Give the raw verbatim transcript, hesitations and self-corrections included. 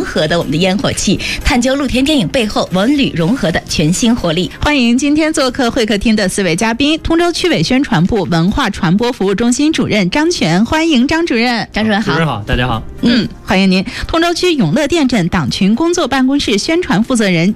融合的我们的烟火气，探究露天电影背后文旅融合的全新活力。 欢迎今天做客会客厅的四位嘉宾，通州区委宣传部文化传播服务中心主任张全，欢迎张主任。 张主任好。 主任好，大家好。 嗯，欢迎您。通州区永乐店镇党群工作办公室宣传负责人